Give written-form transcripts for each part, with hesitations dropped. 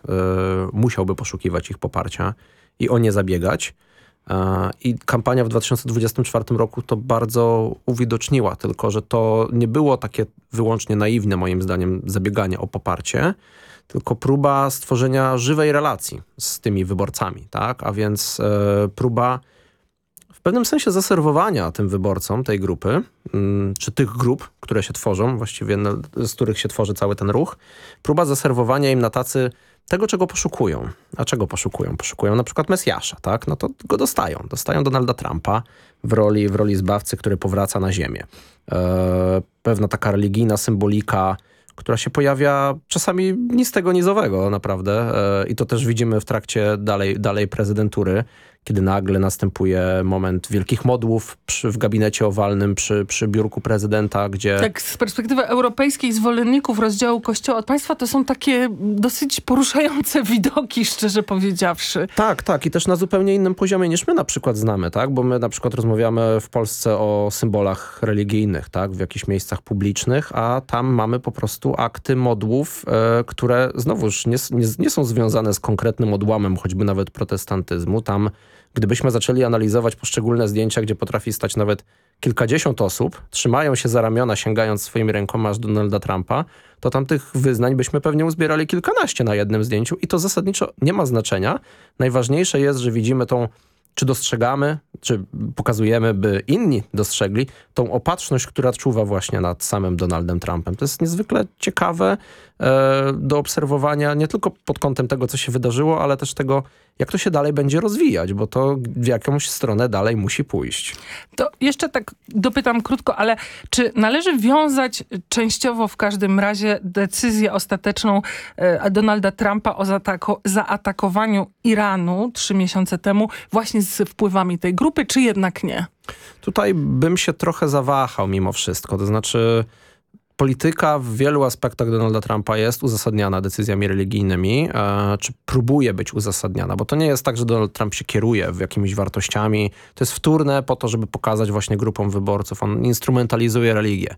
musiałby poszukiwać ich poparcia i o nie zabiegać. I kampania w 2024 roku to bardzo uwidoczniła, tylko że to nie było takie wyłącznie naiwne, moim zdaniem, zabieganie o poparcie, tylko próba stworzenia żywej relacji z tymi wyborcami, tak? A więc próba w pewnym sensie zaserwowania tym wyborcom tej grupy, czy tych grup, które się tworzą, właściwie z których się tworzy cały ten ruch, próba zaserwowania im na tacy tego, czego poszukują. A czego poszukują? Poszukują na przykład Mesjasza, tak? No to go dostają. Dostają Donalda Trumpa w roli zbawcy, który powraca na ziemię. Pewna taka religijna symbolika, która się pojawia czasami ni z tego, ni z owego, naprawdę. I to też widzimy w trakcie dalej prezydentury, kiedy nagle następuje moment wielkich modłów w gabinecie owalnym przy biurku prezydenta, gdzie... Tak, z perspektywy europejskiej zwolenników rozdziału Kościoła od państwa to są takie dosyć poruszające widoki, szczerze powiedziawszy. Tak. I też na zupełnie innym poziomie niż my na przykład znamy, tak? Bo my na przykład rozmawiamy w Polsce o symbolach religijnych, tak? W jakichś miejscach publicznych, a tam mamy po prostu akty modłów, które znowuż nie są związane z konkretnym odłamem, choćby nawet protestantyzmu. Tam gdybyśmy zaczęli analizować poszczególne zdjęcia, gdzie potrafi stać nawet kilkadziesiąt osób, trzymają się za ramiona, sięgając swoimi rękoma aż Donalda Trumpa, to tam tych wyznań byśmy pewnie uzbierali kilkanaście na jednym zdjęciu i to zasadniczo nie ma znaczenia. Najważniejsze jest, że widzimy czy dostrzegamy, czy pokazujemy, by inni dostrzegli tą opatrzność, która czuwa właśnie nad samym Donaldem Trumpem. To jest niezwykle ciekawe do obserwowania, nie tylko pod kątem tego, co się wydarzyło, ale też tego, jak to się dalej będzie rozwijać, bo to w jakąś stronę dalej musi pójść. To jeszcze tak dopytam krótko, ale czy należy wiązać częściowo w każdym razie decyzję ostateczną Donalda Trumpa o zaatakowaniu Iranu 3 miesiące temu właśnie z wpływami tej grupy, czy jednak nie? Tutaj bym się trochę zawahał mimo wszystko, to znaczy polityka w wielu aspektach Donalda Trumpa jest uzasadniana decyzjami religijnymi, czy próbuje być uzasadniana, bo to nie jest tak, że Donald Trump się kieruje jakimiś wartościami. To jest wtórne po to, żeby pokazać właśnie grupom wyborców. On instrumentalizuje religię,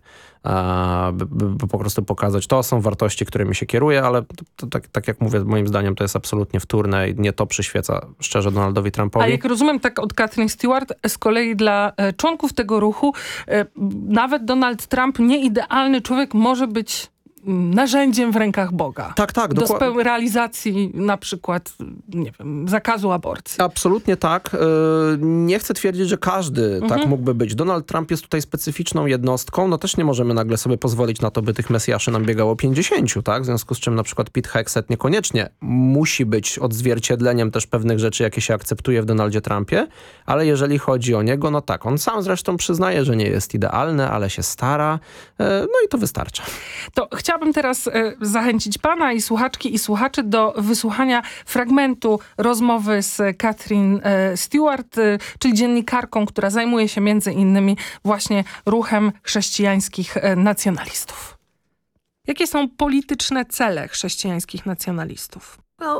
by po prostu pokazać, to są wartości, którymi się kieruje, ale tak jak mówię, moim zdaniem to jest absolutnie wtórne i nie to przyświeca szczerze Donaldowi Trumpowi. A jak rozumiem, tak od Catherine Stewart, z kolei dla członków tego ruchu nawet Donald Trump, nieidealny człowiek, może być narzędziem w rękach Boga. Tak. Do realizacji na przykład, nie wiem, zakazu aborcji. Absolutnie tak. Nie chcę twierdzić, że każdy tak mógłby być. Donald Trump jest tutaj specyficzną jednostką. No też nie możemy nagle sobie pozwolić na to, by tych mesjaszy nam biegało 50, tak? W związku z czym na przykład Pete Hegseth niekoniecznie musi być odzwierciedleniem też pewnych rzeczy, jakie się akceptuje w Donaldzie Trumpie, ale jeżeli chodzi o niego, no tak, on sam zresztą przyznaje, że nie jest idealny, ale się stara. No i to wystarcza. To chciałabym teraz zachęcić pana i słuchaczki i słuchaczy do wysłuchania fragmentu rozmowy z Catherine Stewart, czyli dziennikarką, która zajmuje się między innymi właśnie ruchem chrześcijańskich nacjonalistów. Jakie są polityczne cele chrześcijańskich nacjonalistów?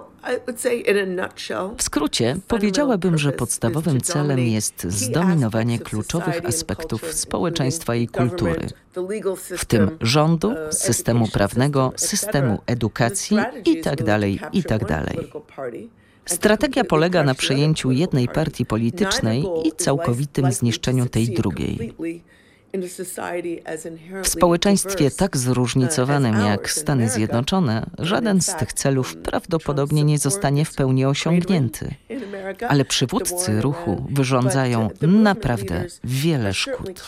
W skrócie powiedziałabym, że podstawowym celem jest zdominowanie kluczowych aspektów społeczeństwa i kultury, w tym rządu, systemu prawnego, systemu edukacji itd. Strategia polega na przejęciu jednej partii politycznej i całkowitym zniszczeniu tej drugiej. W społeczeństwie tak zróżnicowanym jak Stany Zjednoczone, żaden z tych celów prawdopodobnie nie zostanie w pełni osiągnięty. Ale przywódcy ruchu wyrządzają naprawdę wiele szkód.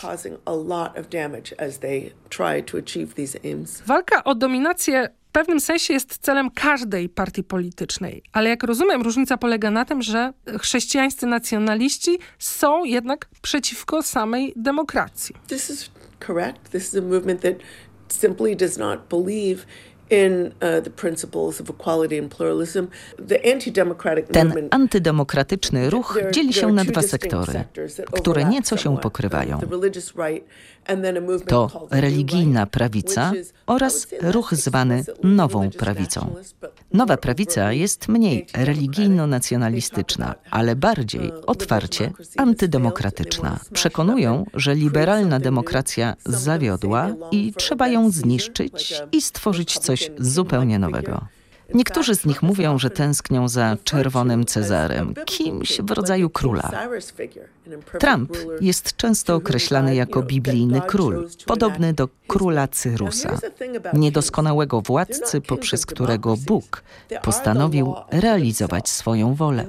Walka o dominację w pewnym sensie jest celem każdej partii politycznej. Ale jak rozumiem, różnica polega na tym, że chrześcijańscy nacjonaliści są jednak przeciwko samej demokracji. This is correct. This is a movement that simply does not believe in the principles of equality and pluralism. The anti-democratic Ten antydemokratyczny ruch dzieli się na dwa sektory, które nieco się pokrywają. To religijna prawica oraz ruch zwany Nową Prawicą. Nowa Prawica jest mniej religijno-nacjonalistyczna, ale bardziej otwarcie antydemokratyczna. Przekonują, że liberalna demokracja zawiodła i trzeba ją zniszczyć i stworzyć coś zupełnie nowego. Niektórzy z nich mówią, że tęsknią za czerwonym Cezarem, kimś w rodzaju króla. Trump jest często określany jako biblijny król, podobny do króla Cyrusa, niedoskonałego władcy, poprzez którego Bóg postanowił realizować swoją wolę.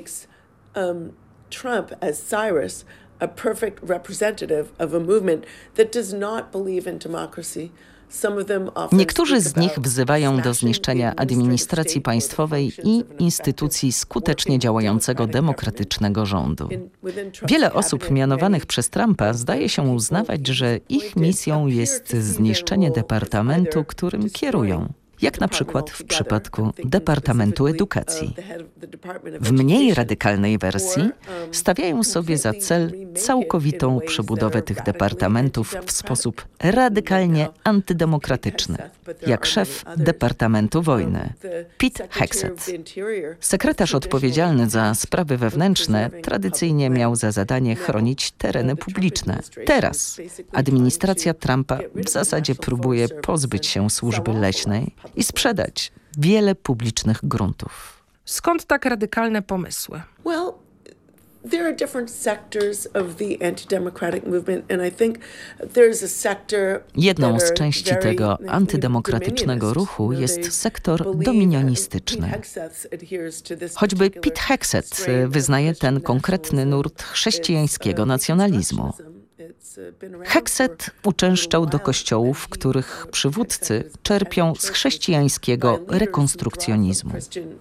Trump as Cyrus, a perfect representative of a movement that does not believe in democracy. Niektórzy z nich wzywają do zniszczenia administracji państwowej i instytucji skutecznie działającego demokratycznego rządu. Wiele osób mianowanych przez Trumpa zdaje się uznawać, że ich misją jest zniszczenie departamentu, którym kierują. Jak na przykład w przypadku Departamentu Edukacji. W mniej radykalnej wersji stawiają sobie za cel całkowitą przebudowę tych departamentów w sposób radykalnie antydemokratyczny, jak szef Departamentu Wojny, Pete Hegseth. Sekretarz odpowiedzialny za sprawy wewnętrzne tradycyjnie miał za zadanie chronić tereny publiczne. Teraz administracja Trumpa w zasadzie próbuje pozbyć się służby leśnej i sprzedać wiele publicznych gruntów. Skąd tak radykalne pomysły? Well, there are different sectors of the anti-democratic movement and I think there's a sector. Jedną z części tego antydemokratycznego ruchu jest sektor dominionistyczny. Choćby Pete Hegseth wyznaje ten konkretny nurt chrześcijańskiego nacjonalizmu. Hegseth uczęszczał do kościołów, których przywódcy czerpią z chrześcijańskiego rekonstrukcjonizmu.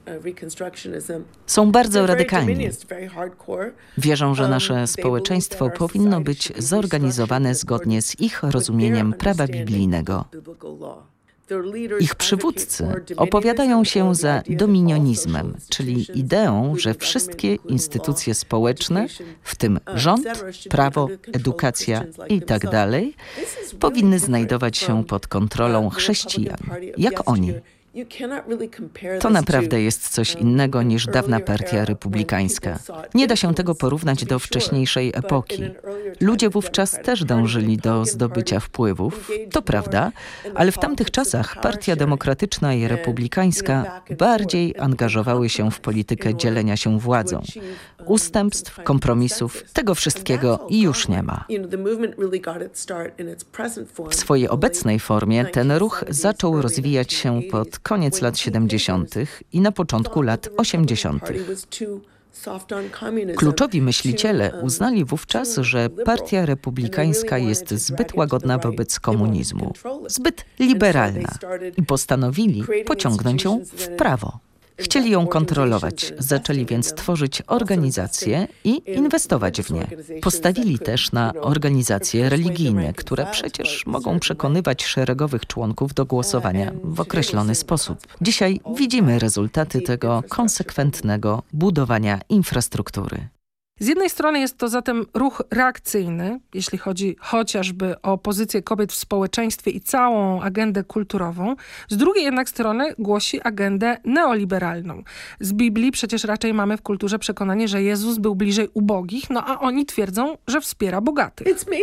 Są bardzo radykalni. Wierzą, że nasze społeczeństwo powinno być zorganizowane zgodnie z ich rozumieniem prawa biblijnego. Ich przywódcy opowiadają się za dominionizmem, czyli ideą, że wszystkie instytucje społeczne, w tym rząd, prawo, edukacja itd., powinny znajdować się pod kontrolą chrześcijan, jak oni. To naprawdę jest coś innego niż dawna partia republikańska. Nie da się tego porównać do wcześniejszej epoki. Ludzie wówczas też dążyli do zdobycia wpływów, to prawda, ale w tamtych czasach partia demokratyczna i republikańska bardziej angażowawały się w politykę dzielenia się władzą. Ustępstw, kompromisów, tego wszystkiego już nie ma. W swojej obecnej formie ten ruch zaczął rozwijać się pod koniec lat 70. i na początku lat 80. Kluczowi myśliciele uznali wówczas, że partia republikańska jest zbyt łagodna wobec komunizmu, zbyt liberalna i postanowili pociągnąć ją w prawo. Chcieli ją kontrolować, zaczęli więc tworzyć organizacje i inwestować w nie. Postawili też na organizacje religijne, które przecież mogą przekonywać szeregowych członków do głosowania w określony sposób. Dzisiaj widzimy rezultaty tego konsekwentnego budowania infrastruktury. Z jednej strony jest to zatem ruch reakcyjny, jeśli chodzi chociażby o pozycję kobiet w społeczeństwie i całą agendę kulturową. Z drugiej jednak strony głosi agendę neoliberalną. Z Biblii przecież raczej mamy w kulturze przekonanie, że Jezus był bliżej ubogich, no a oni twierdzą, że wspiera bogatych.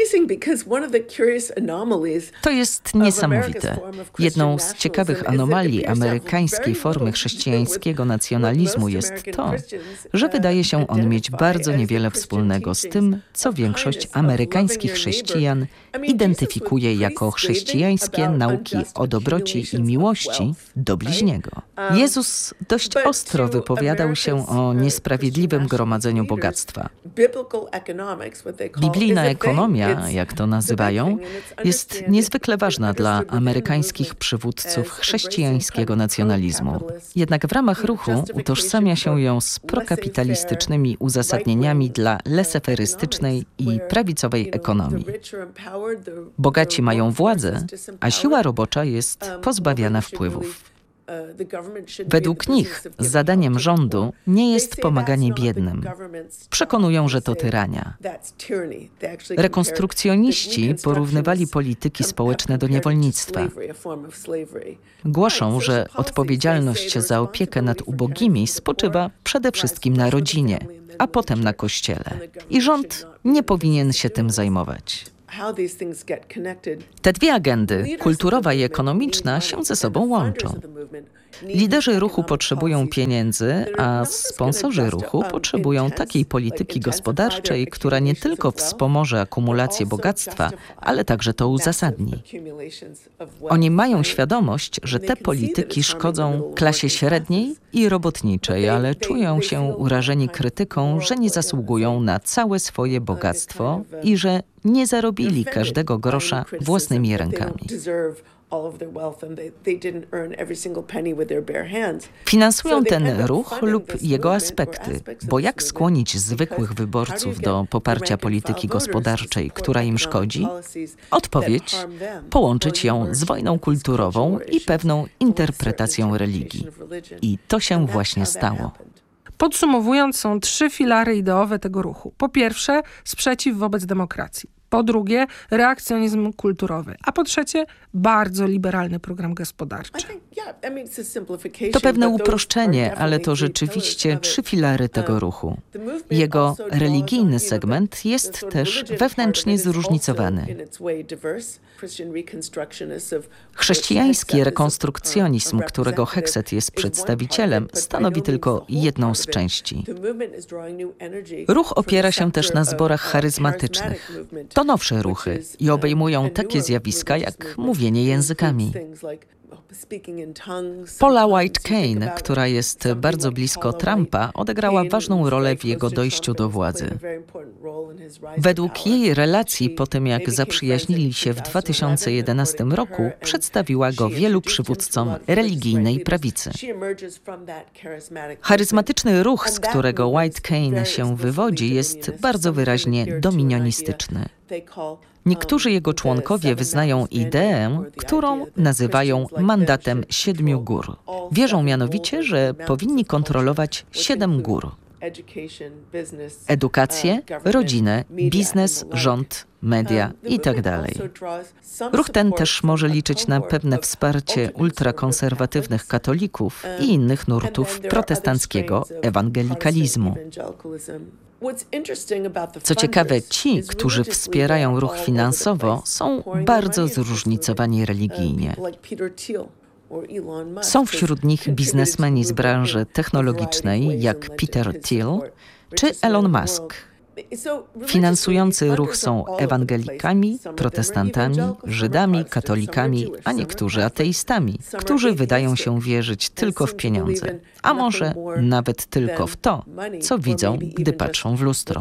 To jest niesamowite. Jedną z ciekawych anomalii amerykańskiej formy chrześcijańskiego nacjonalizmu jest to, że wydaje się on mieć bardzo niewiele wspólnego z tym, co większość amerykańskich chrześcijan identyfikuje jako chrześcijańskie nauki o dobroci i miłości do bliźniego. Jezus dość ostro wypowiadał się o niesprawiedliwym gromadzeniu bogactwa. Biblijna ekonomia, jak to nazywają, jest niezwykle ważna dla amerykańskich przywódców chrześcijańskiego nacjonalizmu. Jednak w ramach ruchu utożsamia się ją z prokapitalistycznymi uzasadnieniami dla leseferystycznej i prawicowej ekonomii. Bogaci mają władzę, a siła robocza jest pozbawiana wpływów. Według nich zadaniem rządu nie jest pomaganie biednym. Przekonują, że to tyrania. Rekonstrukcjoniści porównywali polityki społeczne do niewolnictwa. Głoszą, że odpowiedzialność za opiekę nad ubogimi spoczywa przede wszystkim na rodzinie, a potem na kościele. I rząd nie powinien się tym zajmować. Te dwie agendy, kulturowa i ekonomiczna, się ze sobą łączą. Liderzy ruchu potrzebują pieniędzy, a sponsorzy ruchu potrzebują takiej polityki gospodarczej, która nie tylko wspomoże akumulację bogactwa, ale także to uzasadni. Oni mają świadomość, że te polityki szkodzą klasie średniej i robotniczej, ale czują się urażeni krytyką, że nie zasługują na całe swoje bogactwo i że nie zarobili każdego grosza własnymi rękami. Finansują ten ruch lub jego aspekty, bo jak skłonić zwykłych wyborców do poparcia polityki gospodarczej, która im szkodzi? Odpowiedź: połączyć ją z wojną kulturową i pewną interpretacją religii. I to się właśnie stało. Podsumowując, są 3 filary ideowe tego ruchu. Po pierwsze, sprzeciw wobec demokracji. Po drugie, reakcjonizm kulturowy. A po trzecie, bardzo liberalny program gospodarczy. To pewne uproszczenie, ale to rzeczywiście 3 filary tego ruchu. Jego religijny segment jest też wewnętrznie zróżnicowany. Chrześcijański rekonstrukcjonizm, którego Hexet jest przedstawicielem, stanowi tylko jedną z części. Ruch opiera się też na zborach charyzmatycznych. To nowsze ruchy i obejmują takie zjawiska jak mówienie językami. Paula White Cain, która jest bardzo blisko Trumpa, odegrała ważną rolę w jego dojściu do władzy. Według jej relacji, po tym jak zaprzyjaźnili się w 2011 roku, przedstawiła go wielu przywódcom religijnej prawicy. Charyzmatyczny ruch, z którego White Cain się wywodzi, jest bardzo wyraźnie dominionistyczny. Niektórzy jego członkowie wyznają ideę, którą nazywają mandatem 7 gór. Wierzą mianowicie, że powinni kontrolować 7 gór. Edukację, rodzinę, biznes, rząd, media itd. Ruch ten też może liczyć na pewne wsparcie ultrakonserwatywnych katolików i innych nurtów protestanckiego ewangelikalizmu. Co ciekawe, ci, którzy wspierają ruch finansowo, są bardzo zróżnicowani religijnie. Są wśród nich biznesmeni z branży technologicznej, jak Peter Thiel czy Elon Musk. Finansujący ruch są ewangelikami, protestantami, Żydami, katolikami, a niektórzy ateistami, którzy wydają się wierzyć tylko w pieniądze, a może nawet tylko w to, co widzą, gdy patrzą w lustro.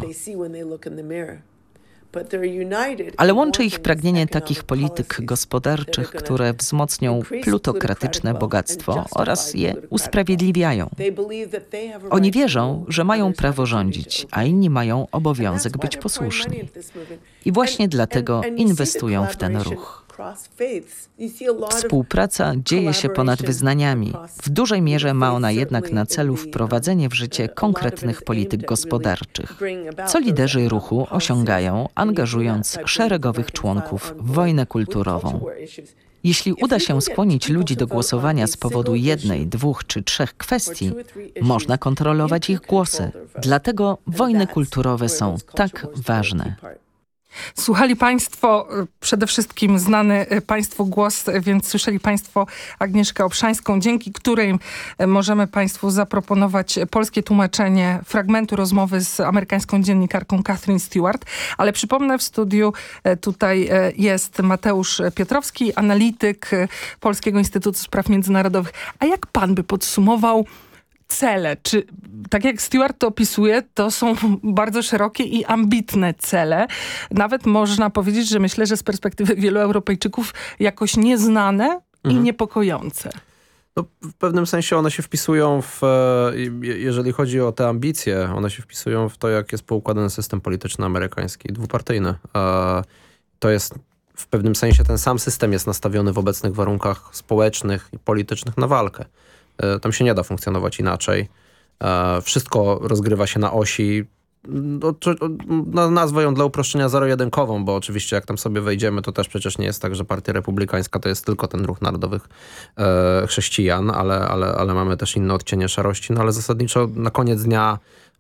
Ale łączy ich pragnienie takich polityk gospodarczych, które wzmocnią plutokratyczne bogactwo oraz je usprawiedliwiają. Oni wierzą, że mają prawo rządzić, a inni mają obowiązek być posłuszni. I właśnie dlatego inwestują w ten ruch. Współpraca dzieje się ponad wyznaniami. W dużej mierze ma ona jednak na celu wprowadzenie w życie konkretnych polityk gospodarczych, co liderzy ruchu osiągają, angażując szeregowych członków w wojnę kulturową. Jeśli uda się skłonić ludzi do głosowania z powodu 1, 2 czy 3 kwestii, można kontrolować ich głosy. Dlatego wojny kulturowe są tak ważne. Słuchali Państwo, przede wszystkim znany Państwu głos, więc słyszeli Państwo Agnieszkę Obszańską, dzięki której możemy Państwu zaproponować polskie tłumaczenie fragmentu rozmowy z amerykańską dziennikarką Kathryn Stewart. Ale przypomnę, w studiu tutaj jest Mateusz Piotrowski, analityk Polskiego Instytutu Spraw Międzynarodowych. A jak Pan by podsumował cele? Czy tak jak Stewart to opisuje, to są bardzo szerokie i ambitne cele. Nawet można powiedzieć, że myślę, że z perspektywy wielu Europejczyków jakoś nieznane i niepokojące. No, w pewnym sensie one się wpisują jeżeli chodzi o te ambicje, one się wpisują w to, jak jest poukładany system polityczny amerykański, dwupartyjny. To jest w pewnym sensie ten sam system jest nastawiony w obecnych warunkach społecznych i politycznych na walkę. Tam się nie da funkcjonować inaczej. Wszystko rozgrywa się na osi. Nazwę ją dla uproszczenia zero-jedynkową, bo oczywiście jak tam sobie wejdziemy, to też przecież nie jest tak, że Partia Republikańska to jest tylko ten ruch narodowych chrześcijan, ale mamy też inne odcienie szarości. No ale zasadniczo na koniec dnia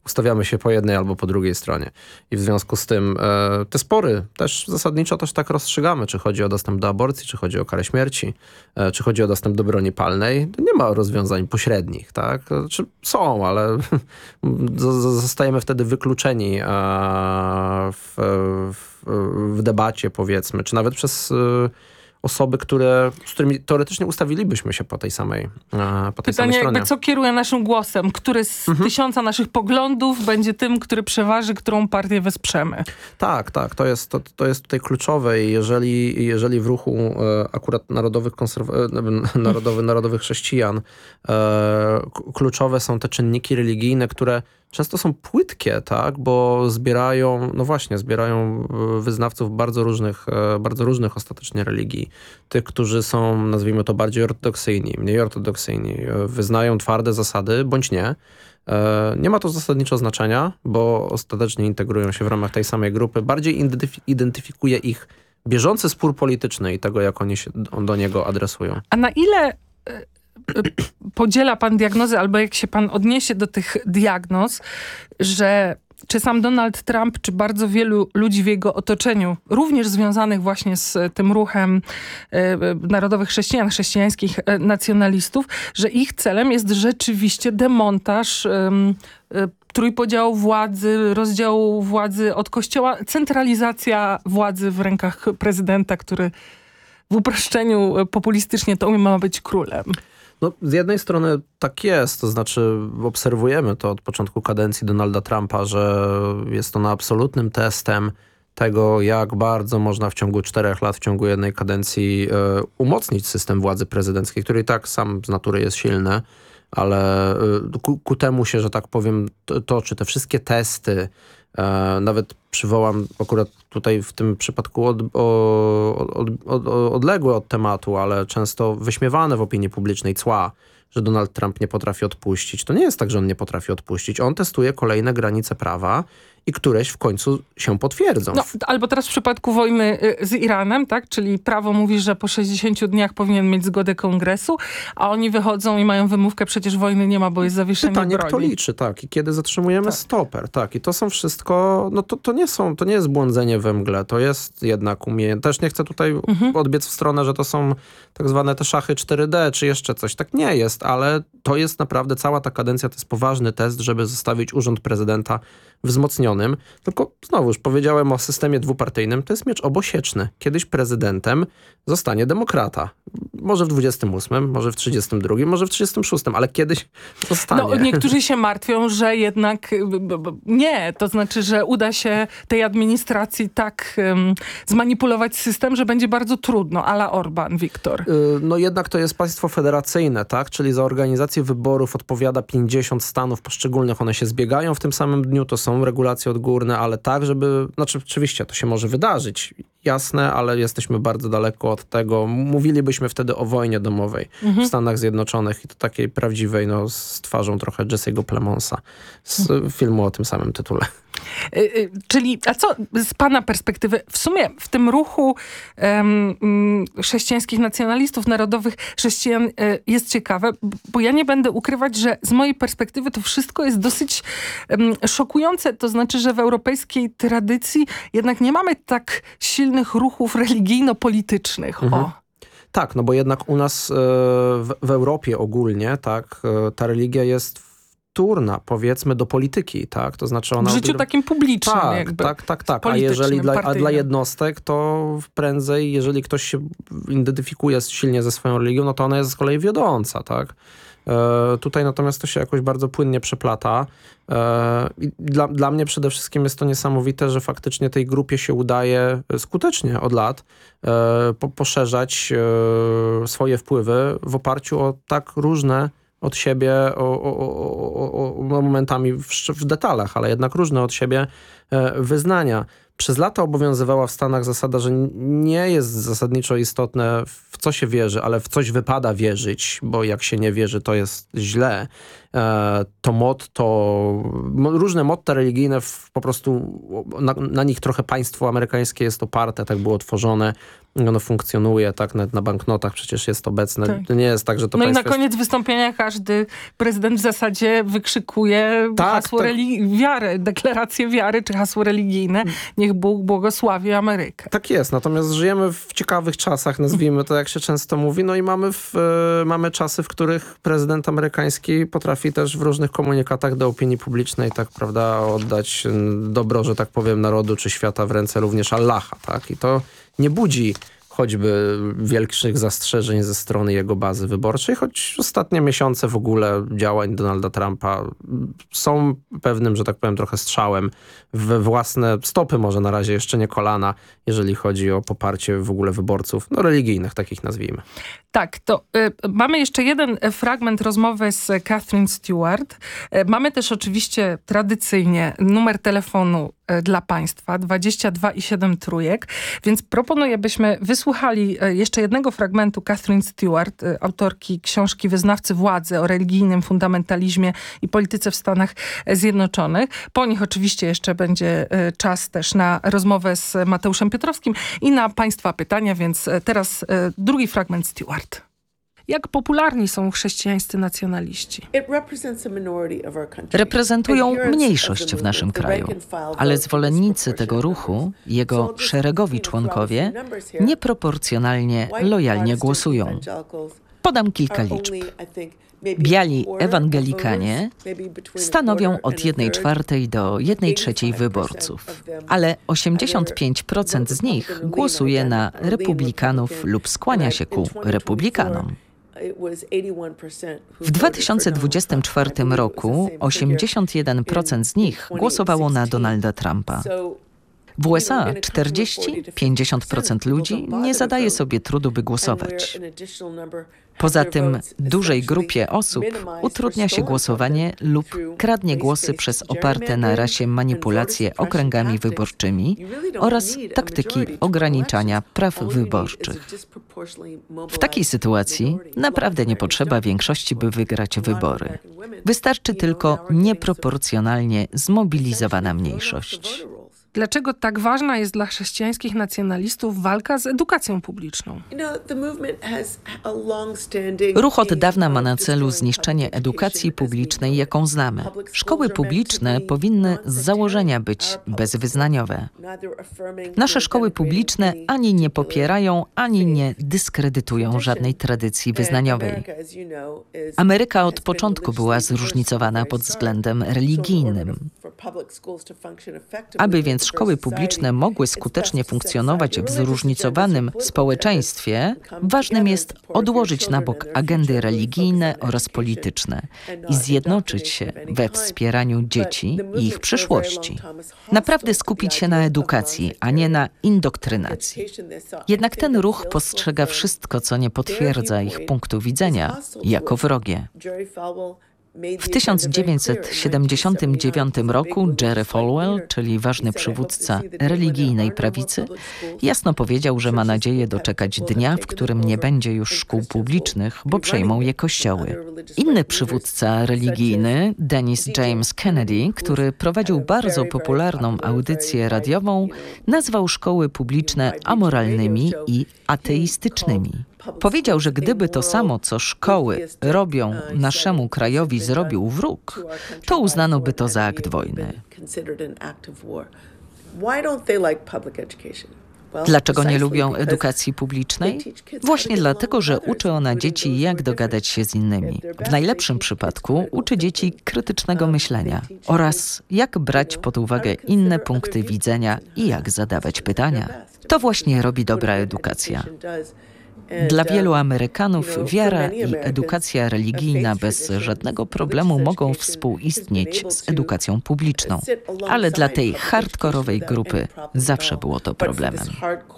ustawiamy się po jednej albo po drugiej stronie. I w związku z tym te spory też zasadniczo też tak rozstrzygamy, czy chodzi o dostęp do aborcji, czy chodzi o karę śmierci, czy chodzi o dostęp do broni palnej. Nie ma rozwiązań pośrednich, tak? Znaczy, są, ale zostajemy wtedy wykluczeni w debacie, powiedzmy, czy nawet przez osoby, z którymi teoretycznie ustawilibyśmy się po tej samej samej Pytanie stronie. jakby co kieruje naszym głosem? Który z 1000 naszych poglądów będzie tym, który przeważy, którą partię wesprzemy? Tak. To jest tutaj kluczowe i jeżeli w ruchu akurat narodowych chrześcijan kluczowe są te czynniki religijne, które często są płytkie, tak, bo zbierają wyznawców bardzo różnych ostatecznie religii. Tych, którzy są, nazwijmy to, bardziej ortodoksyjni, mniej ortodoksyjni, wyznają twarde zasady, bądź nie. Nie ma to zasadniczo znaczenia, bo ostatecznie integrują się w ramach tej samej grupy. Bardziej identyfikuje ich bieżący spór polityczny i tego, jak oni się do niego adresują. A na ile podziela pan diagnozy, albo jak się pan odniesie do tych diagnoz, że czy sam Donald Trump, czy bardzo wielu ludzi w jego otoczeniu, również związanych właśnie z tym ruchem narodowych chrześcijan, chrześcijańskich nacjonalistów, że ich celem jest rzeczywiście demontaż trójpodziału władzy, rozdziału władzy od kościoła, centralizacja władzy w rękach prezydenta, który w uproszczeniu populistycznie to ma być królem. No, z jednej strony tak jest, to znaczy obserwujemy to od początku kadencji Donalda Trumpa, że jest ona absolutnym testem tego, jak bardzo można w ciągu 4 lat, w ciągu jednej kadencji umocnić system władzy prezydenckiej, który i tak sam z natury jest silny, ale ku temu się, że tak powiem, toczy te wszystkie testy. Nawet przywołam akurat tutaj w tym przypadku odległe od tematu, ale często wyśmiewane w opinii publicznej cła, że Donald Trump nie potrafi odpuścić. To nie jest tak, że on nie potrafi odpuścić. On testuje kolejne granice prawa i któreś w końcu się potwierdzą. No, albo teraz w przypadku wojny z Iranem, tak? Czyli prawo mówi, że po 60 dniach powinien mieć zgodę kongresu, a oni wychodzą i mają wymówkę, przecież wojny nie ma, bo jest zawieszenie Pytanie, broni. kto liczy, tak. I kiedy zatrzymujemy stoper, tak. I to są wszystko, no to nie jest błądzenie we mgle, to jest jednak umiejętność. Też nie chcę tutaj odbiec w stronę, że to są tak zwane te szachy 4D, czy jeszcze coś. Tak nie jest, ale to jest naprawdę, cała ta kadencja to jest poważny test, żeby zostawić urząd prezydenta wzmocnionym. Tylko znowu już powiedziałem o systemie dwupartyjnym, to jest miecz obosieczny. Kiedyś prezydentem zostanie demokrata. Może w 28, może w 32, może w 36, ale kiedyś zostanie. No, niektórzy się martwią, że jednak nie. To znaczy, że uda się tej administracji tak zmanipulować system, że będzie bardzo trudno. A la Orban, Viktor. No jednak to jest państwo federacyjne, tak? Czyli za organizację wyborów odpowiada 50 stanów poszczególnych. One się zbiegają w tym samym dniu, to są regulacje odgórne, ale tak, żeby... Znaczy oczywiście to się może wydarzyć, jasne, ale jesteśmy bardzo daleko od tego. Mówilibyśmy wtedy o wojnie domowej w Stanach Zjednoczonych i to takiej prawdziwej, no z twarzą trochę Jesse'ego Plemonsa z filmu o tym samym tytule. Czyli, a co z pana perspektywy, w sumie w tym ruchu chrześcijańskich nacjonalistów, narodowych chrześcijan jest ciekawe, bo ja nie będę ukrywać, że z mojej perspektywy to wszystko jest dosyć szokujące. To znaczy, że w europejskiej tradycji jednak nie mamy tak silnych ruchów religijno-politycznych. Tak, no bo jednak u nas w Europie ogólnie, tak, ta religia jest wtórna, powiedzmy, do polityki, tak? To znaczy ona... W życiu takim publicznym jakby. Tak. A jeżeli dla jednostek, to prędzej, jeżeli ktoś się identyfikuje silnie ze swoją religią, no to ona jest z kolei wiodąca, tak? Tutaj natomiast to się jakoś bardzo płynnie przeplata. I dla mnie przede wszystkim jest to niesamowite, że faktycznie tej grupie się udaje skutecznie od lat poszerzać swoje wpływy w oparciu o tak różne od siebie, momentami w detalach, ale jednak różne od siebie wyznania. Przez lata obowiązywała w Stanach zasada, że nie jest zasadniczo istotne, w co się wierzy, ale w coś wypada wierzyć, bo jak się nie wierzy, to jest źle. to różne motta religijne po prostu na nich trochę państwo amerykańskie jest oparte, tak było tworzone. Ono funkcjonuje, tak, nawet na banknotach przecież jest obecne. Tak. To nie jest tak, że to No i państwo na koniec wystąpienia każdy prezydent w zasadzie wykrzykuje hasło wiary, deklarację wiary czy hasło religijne. Niech Bóg błogosławi Amerykę. Tak jest, natomiast żyjemy w ciekawych czasach, nazwijmy to, jak się często mówi, no i mamy czasy, w których prezydent amerykański potrafi też w różnych komunikatach do opinii publicznej, tak, prawda, oddać dobro, że tak powiem, narodu czy świata w ręce również Allaha, tak, i to nie budzi choćby większych zastrzeżeń ze strony jego bazy wyborczej, choć ostatnie miesiące w ogóle działań Donalda Trumpa są pewnym, że tak powiem, trochę strzałem we własne stopy, może na razie jeszcze nie kolana, jeżeli chodzi o poparcie w ogóle wyborców, no religijnych, takich nazwijmy. Tak, to mamy jeszcze jeden fragment rozmowy z Catherine Stewart. Mamy też oczywiście tradycyjnie numer telefonu dla Państwa 22 i 7 trójek, więc proponuję, byśmy wysłuchali jeszcze jednego fragmentu Catherine Stewart, autorki książki Wyznawcy Władzy o religijnym fundamentalizmie i polityce w Stanach Zjednoczonych. Po nich oczywiście jeszcze będzie czas też na rozmowę z Mateuszem Piotrowskim i na Państwa pytania, więc teraz drugi fragment Stewart. Jak popularni są chrześcijańscy nacjonaliści? Reprezentują mniejszość w naszym kraju, ale zwolennicy tego ruchu, jego szeregowi członkowie, nieproporcjonalnie lojalnie głosują. Podam kilka liczb. Biali ewangelikanie stanowią od 1/4 do 1/3 wyborców, ale 85% z nich głosuje na republikanów lub skłania się ku republikanom. W 2024 roku 81% z nich głosowało na Donalda Trumpa. W USA 40-50% ludzi nie zadaje sobie trudu, by głosować. Poza tym dużej grupie osób utrudnia się głosowanie lub kradnie głosy przez oparte na rasie manipulacje okręgami wyborczymi oraz taktyki ograniczania praw wyborczych. W takiej sytuacji naprawdę nie potrzeba większości, by wygrać wybory. Wystarczy tylko nieproporcjonalnie zmobilizowana mniejszość. Dlaczego tak ważna jest dla chrześcijańskich nacjonalistów walka z edukacją publiczną? Ruch od dawna ma na celu zniszczenie edukacji publicznej, jaką znamy. Szkoły publiczne powinny z założenia być bezwyznaniowe. Nasze szkoły publiczne ani nie popierają, ani nie dyskredytują żadnej tradycji wyznaniowej. Ameryka od początku była zróżnicowana pod względem religijnym. Aby więc szkoły publiczne mogły skutecznie funkcjonować w zróżnicowanym społeczeństwie, ważnym jest odłożyć na bok agendy religijne oraz polityczne i zjednoczyć się we wspieraniu dzieci i ich przyszłości. Naprawdę skupić się na edukacji, a nie na indoktrynacji. Jednak ten ruch postrzega wszystko, co nie potwierdza ich punktu widzenia, jako wrogie. W 1979 roku Jerry Falwell, czyli ważny przywódca religijnej prawicy, jasno powiedział, że ma nadzieję doczekać dnia, w którym nie będzie już szkół publicznych, bo przejmą je kościoły. Inny przywódca religijny, Dennis James Kennedy, który prowadził bardzo popularną audycję radiową, nazwał szkoły publiczne amoralnymi i ateistycznymi. Powiedział, że gdyby to samo, co szkoły robią naszemu krajowi, zrobił wróg, to uznano by to za akt wojny. Dlaczego nie lubią edukacji publicznej? Właśnie dlatego, że uczy ona dzieci, jak dogadać się z innymi. W najlepszym przypadku uczy dzieci krytycznego myślenia oraz jak brać pod uwagę inne punkty widzenia i jak zadawać pytania. To właśnie robi dobra edukacja. Dla wielu Amerykanów wiara i edukacja religijna bez żadnego problemu mogą współistnieć z edukacją publiczną, ale dla tej hardkorowej grupy zawsze było to problemem.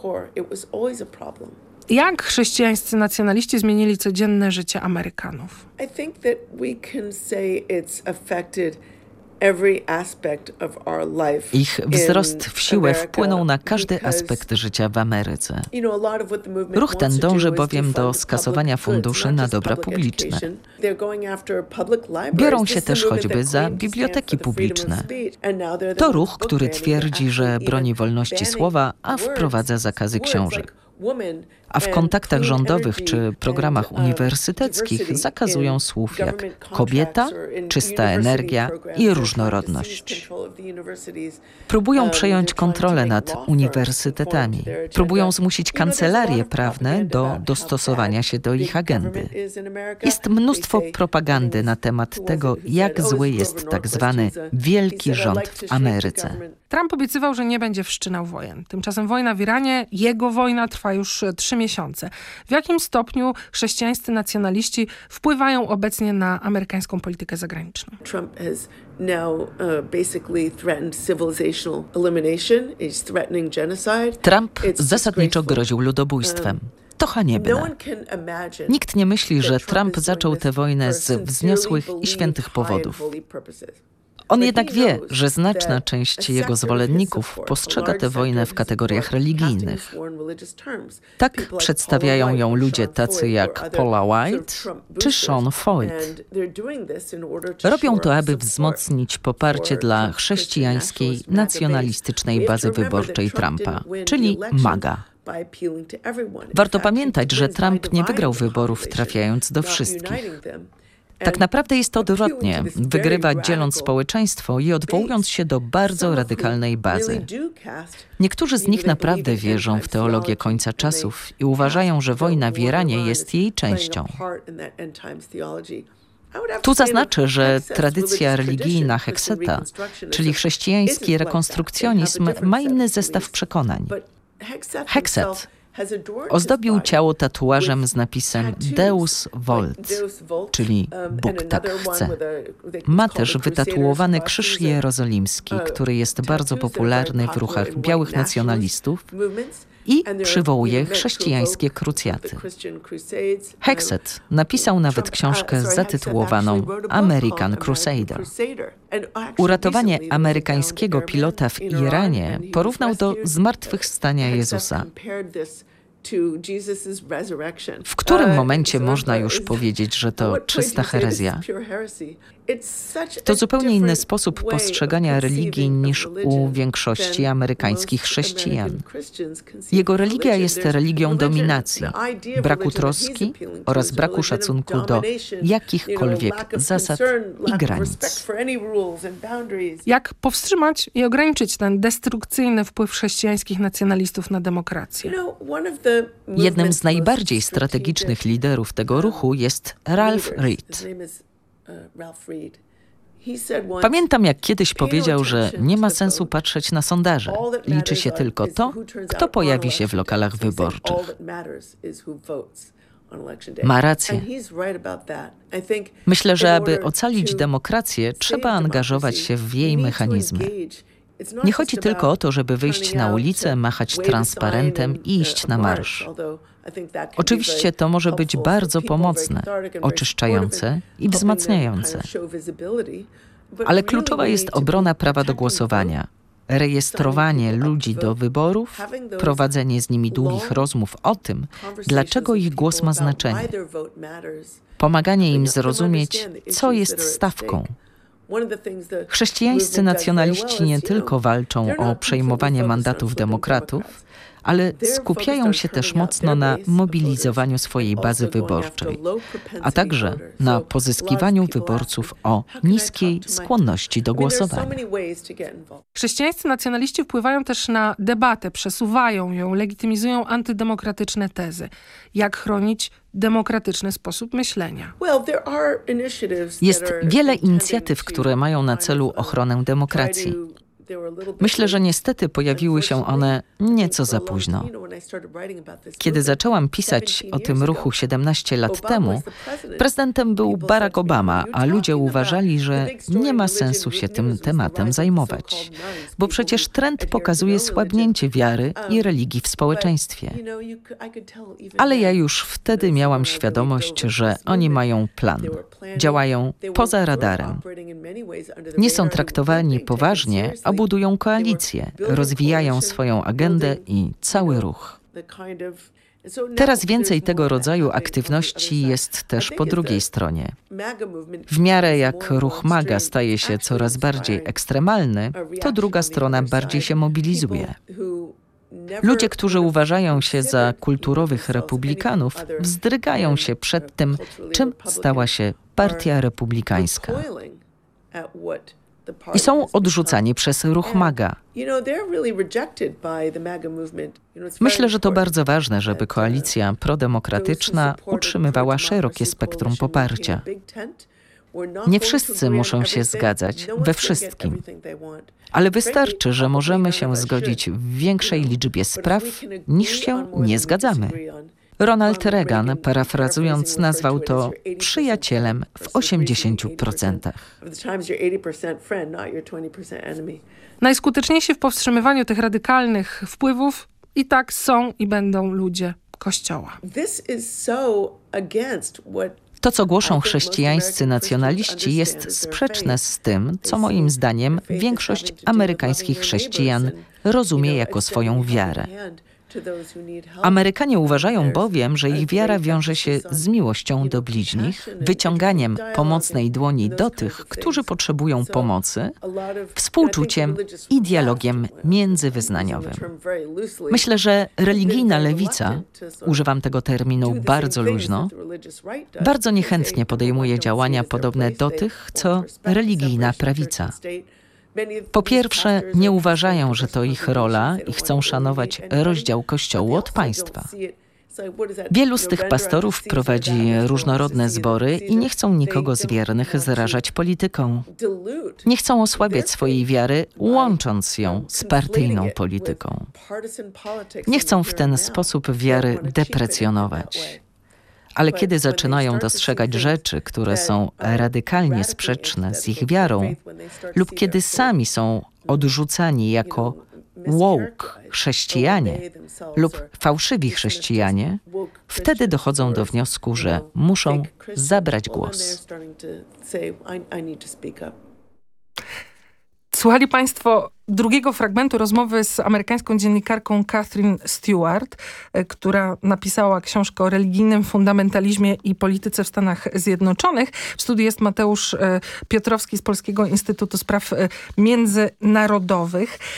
Jak chrześcijańscy nacjonaliści zmienili codzienne życie Amerykanów? Ich wzrost w siłę wpłynął na każdy aspekt życia w Ameryce. Ruch ten dąży bowiem do skasowania funduszy na dobra publiczne. Biorą się też choćby za biblioteki publiczne. To ruch, który twierdzi, że broni wolności słowa, a wprowadza zakazy książek. A w kontaktach rządowych czy programach uniwersyteckich zakazują słów jak kobieta, czysta energia i różnorodność. Próbują przejąć kontrolę nad uniwersytetami. Próbują zmusić kancelarie prawne do dostosowania się do ich agendy. Jest mnóstwo propagandy na temat tego, jak zły jest tak zwany wielki rząd w Ameryce. Trump obiecywał, że nie będzie wszczynał wojen. Tymczasem wojna w Iranie, jego wojna trwa już 3 miesiące. W jakim stopniu chrześcijańscy nacjonaliści wpływają obecnie na amerykańską politykę zagraniczną? Trump has now basically threatened civilizational elimination. He's threatening genocide. Trump zasadniczo groził ludobójstwem. To haniebne. Nikt nie myśli, że Trump zaczął tę wojnę z wzniosłych i świętych powodów. On jednak wie, że znaczna część jego zwolenników postrzega tę wojnę w kategoriach religijnych. Tak przedstawiają ją ludzie tacy jak Paula White czy Sean Feucht. Robią to, aby wzmocnić poparcie dla chrześcijańskiej, nacjonalistycznej bazy wyborczej Trumpa, czyli MAGA. Warto pamiętać, że Trump nie wygrał wyborów trafiając do wszystkich. Tak naprawdę jest to odwrotnie. Wygrywa dzieląc społeczeństwo i odwołując się do bardzo radykalnej bazy. Niektórzy z nich naprawdę wierzą w teologię końca czasów i uważają, że wojna w Iranie jest jej częścią. Tu zaznaczę, że tradycja religijna Hekseta, czyli chrześcijański rekonstrukcjonizm, ma inny zestaw przekonań. Hekset ozdobił ciało tatuażem z napisem Deus Volt, czyli Bóg tak chce. Ma też wytatuowany krzyż jerozolimski, który jest bardzo popularny w ruchach białych nacjonalistów i przywołuje chrześcijańskie krucjaty. Hekset napisał nawet książkę zatytułowaną American Crusader. Uratowanie amerykańskiego pilota w Iranie porównał do zmartwychwstania Jezusa. W którym momencie można już powiedzieć, że to czysta herezja? To zupełnie inny sposób postrzegania religii niż u większości amerykańskich chrześcijan. Jego religia jest religią dominacji, braku troski oraz braku szacunku do jakichkolwiek zasad i granic. Jak powstrzymać i ograniczyć ten destrukcyjny wpływ chrześcijańskich nacjonalistów na demokrację? Jednym z najbardziej strategicznych liderów tego ruchu jest Ralph Reed. Pamiętam, jak kiedyś powiedział, że nie ma sensu patrzeć na sondaże. Liczy się tylko to, kto pojawi się w lokalach wyborczych. Ma rację. Myślę, że aby ocalić demokrację, trzeba angażować się w jej mechanizmy. Nie chodzi tylko o to, żeby wyjść na ulicę, machać transparentem i iść na marsz. Oczywiście to może być bardzo pomocne, oczyszczające i wzmacniające. Ale kluczowa jest obrona prawa do głosowania, rejestrowanie ludzi do wyborów, prowadzenie z nimi długich rozmów o tym, dlaczego ich głos ma znaczenie, pomaganie im zrozumieć, co jest stawką. Chrześcijańscy nacjonaliści nie tylko walczą o przejmowanie mandatów demokratów, ale skupiają się też mocno na mobilizowaniu swojej bazy wyborczej, a także na pozyskiwaniu wyborców o niskiej skłonności do głosowania. Chrześcijańscy nacjonaliści wpływają też na debatę, przesuwają ją, legitymizują antydemokratyczne tezy. Jak chronić demokratyczny sposób myślenia? Jest wiele inicjatyw, które mają na celu ochronę demokracji. Myślę, że niestety pojawiły się one nieco za późno. Kiedy zaczęłam pisać o tym ruchu 17 lat temu, prezydentem był Barack Obama, a ludzie uważali, że nie ma sensu się tym tematem zajmować, bo przecież trend pokazuje słabnięcie wiary i religii w społeczeństwie. Ale ja już wtedy miałam świadomość, że oni mają plan. Działają poza radarem. Nie są traktowani poważnie, a budują koalicję, rozwijają swoją agendę i cały ruch. Teraz więcej tego rodzaju aktywności jest też po drugiej stronie. W miarę jak ruch MAGA staje się coraz bardziej ekstremalny, to druga strona bardziej się mobilizuje. Ludzie, którzy uważają się za kulturowych republikanów, wzdrygają się przed tym, czym stała się Partia Republikańska. I są odrzucani przez ruch MAGA. Myślę, że to bardzo ważne, żeby koalicja prodemokratyczna utrzymywała szerokie spektrum poparcia. Nie wszyscy muszą się zgadzać we wszystkim, ale wystarczy, że możemy się zgodzić w większej liczbie spraw, niż się nie zgadzamy. Ronald Reagan, parafrazując, nazwał to przyjacielem w 80%. Najskuteczniejsi w powstrzymywaniu tych radykalnych wpływów i tak są i będą ludzie Kościoła. To, co głoszą chrześcijańscy nacjonaliści, jest sprzeczne z tym, co moim zdaniem większość amerykańskich chrześcijan rozumie jako swoją wiarę. Amerykanie uważają bowiem, że ich wiara wiąże się z miłością do bliźnich, wyciąganiem pomocnej dłoni do tych, którzy potrzebują pomocy, współczuciem i dialogiem międzywyznaniowym. Myślę, że religijna lewica, używam tego terminu bardzo luźno, bardzo niechętnie podejmuje działania podobne do tych, co religijna prawica. Po pierwsze, nie uważają, że to ich rola i chcą szanować rozdział Kościołu od państwa. Wielu z tych pastorów prowadzi różnorodne zbory i nie chcą nikogo z wiernych zarażać polityką. Nie chcą osłabiać swojej wiary, łącząc ją z partyjną polityką. Nie chcą w ten sposób wiary deprecjonować. Ale kiedy zaczynają dostrzegać rzeczy, które są radykalnie sprzeczne z ich wiarą, lub kiedy sami są odrzucani jako woke chrześcijanie lub fałszywi chrześcijanie, wtedy dochodzą do wniosku, że muszą zabrać głos. Słuchali Państwo drugiego fragmentu rozmowy z amerykańską dziennikarką Kathryn Stewart, która napisała książkę o religijnym fundamentalizmie i polityce w Stanach Zjednoczonych. W studiu jest Mateusz Piotrowski z Polskiego Instytutu Spraw Międzynarodowych.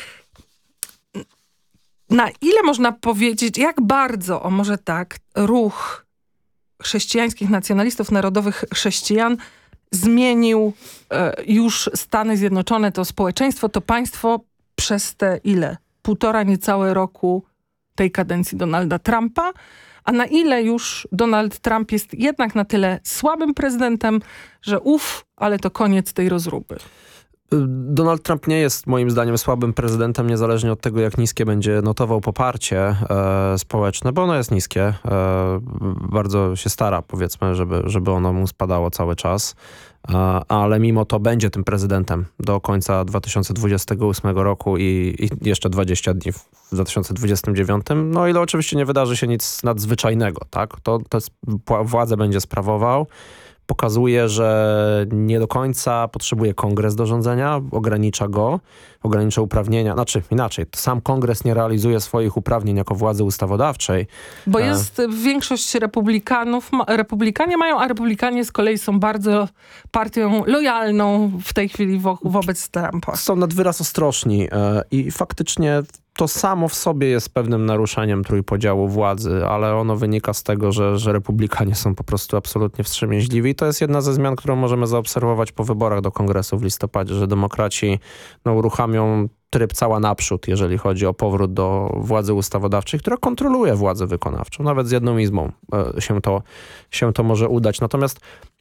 Na ile można powiedzieć, jak bardzo, o może tak, ruch chrześcijańskich nacjonalistów, narodowych chrześcijan zmienił już Stany Zjednoczone, to społeczeństwo, to państwo przez te półtora niecałe roku tej kadencji Donalda Trumpa, a na ile już Donald Trump jest jednak na tyle słabym prezydentem, że ale to koniec tej rozruby. Donald Trump nie jest moim zdaniem słabym prezydentem, niezależnie od tego, jak niskie będzie notował poparcie społeczne, bo ono jest niskie. Bardzo się stara, powiedzmy, żeby ono mu spadało cały czas. Ale mimo to będzie tym prezydentem do końca 2028 roku i jeszcze 20 dni w 2029. No ile oczywiście nie wydarzy się nic nadzwyczajnego, tak? To władzę będzie sprawował. Pokazuje, że nie do końca potrzebuje kongres do rządzenia, ogranicza uprawnienia, inaczej, sam kongres nie realizuje swoich uprawnień jako władzy ustawodawczej. Bo jest większość republikanie mają, a republikanie z kolei są bardzo partią lojalną w tej chwili wobec Trumpa. Są nad wyraz ostrożni i faktycznie to samo w sobie jest pewnym naruszaniem trójpodziału władzy, ale ono wynika z tego, że republikanie są po prostu absolutnie wstrzemięźliwi i to jest jedna ze zmian, którą możemy zaobserwować po wyborach do kongresu w listopadzie, że demokraci uruchamią tryb cała naprzód, jeżeli chodzi o powrót do władzy ustawodawczej, która kontroluje władzę wykonawczą. Nawet z jedną izbą się to może udać. Natomiast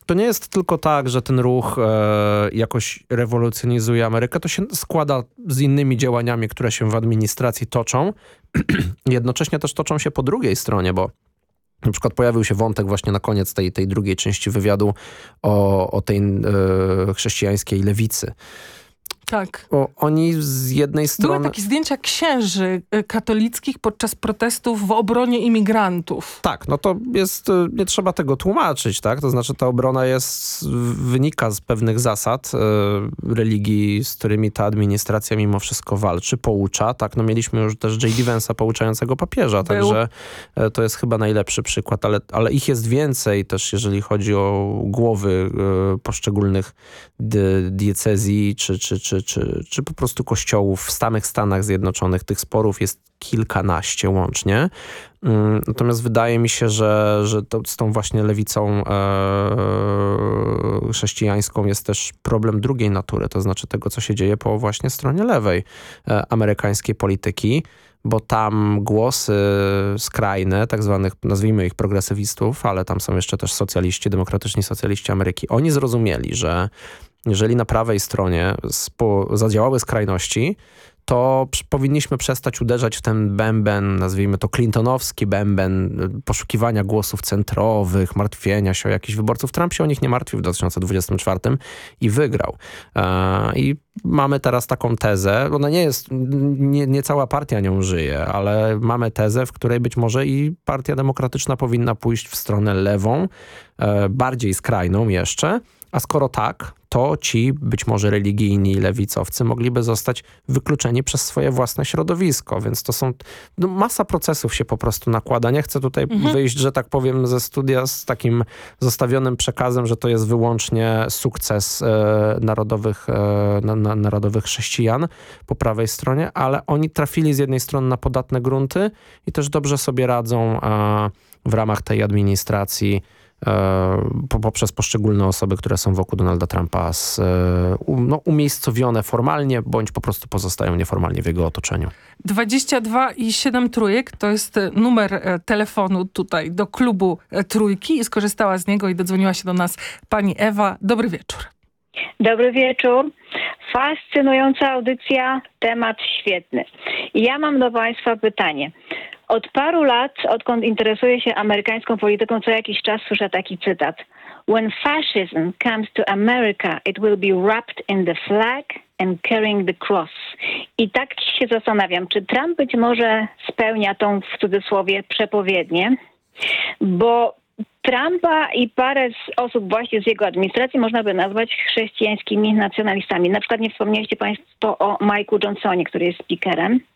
to nie jest tylko tak, że ten ruch jakoś rewolucjonizuje Amerykę, to się składa z innymi działaniami, które się w administracji toczą. Jednocześnie też toczą się po drugiej stronie, bo na przykład pojawił się wątek właśnie na koniec tej drugiej części wywiadu o tej chrześcijańskiej lewicy. Tak. Oni z jednej strony... Były takie zdjęcia księży katolickich podczas protestów w obronie imigrantów. Tak, no to jest, nie trzeba tego tłumaczyć, tak? To znaczy ta obrona wynika z pewnych zasad religii, z którymi ta administracja mimo wszystko walczy, poucza, tak? No mieliśmy już też J.D. Vance'a pouczającego papieża, także to jest chyba najlepszy przykład, ale ich jest więcej też, jeżeli chodzi o głowy poszczególnych diecezji, czy po prostu kościołów w samych Stanach Zjednoczonych. Tych sporów jest kilkanaście łącznie. Natomiast wydaje mi się, że z tą właśnie lewicą chrześcijańską jest też problem drugiej natury, to znaczy tego, co się dzieje po właśnie stronie lewej amerykańskiej polityki, bo tam głosy skrajne, tak zwanych, nazwijmy ich progresywistów, ale tam są jeszcze też socjaliści, demokratyczni socjaliści Ameryki, oni zrozumieli, że jeżeli na prawej stronie zadziałały skrajności, to powinniśmy przestać uderzać w ten bęben, nazwijmy to clintonowski bęben poszukiwania głosów centrowych, martwienia się o jakichś wyborców. Trump się o nich nie martwił w 2024 i wygrał. I mamy teraz taką tezę, ona nie jest, nie cała partia nią żyje, ale mamy tezę, w której być może i Partia Demokratyczna powinna pójść w stronę lewą, bardziej skrajną jeszcze, a skoro tak, to ci być może religijni lewicowcy mogliby zostać wykluczeni przez swoje własne środowisko, więc to są masa procesów się po prostu nakłada. Nie chcę tutaj wyjść, że tak powiem, ze takim zostawionym przekazem, że to jest wyłącznie sukces narodowych chrześcijan po prawej stronie, ale oni trafili z jednej strony na podatne grunty i też dobrze sobie radzą w ramach tej administracji poprzez poszczególne osoby, które są wokół Donalda Trumpa umiejscowione formalnie, bądź po prostu pozostają nieformalnie w jego otoczeniu. 22,7 trójek to jest numer telefonu tutaj do klubu Trójki i skorzystała z niego i dodzwoniła się do nas pani Ewa. Dobry wieczór. Dobry wieczór. Fascynująca audycja, temat świetny. Ja mam do państwa pytanie. Od paru lat, odkąd interesuję się amerykańską polityką, co jakiś czas słyszę taki cytat. When fascism comes to America, it will be wrapped in the flag and carrying the cross. I tak się zastanawiam, czy Trump być może spełnia tą, w cudzysłowie, przepowiednię, bo Trumpa i parę osób właśnie z jego administracji można by nazwać chrześcijańskimi nacjonalistami. Na przykład nie wspomnieliście państwo o Mike'u Johnsonie, który jest speakerem.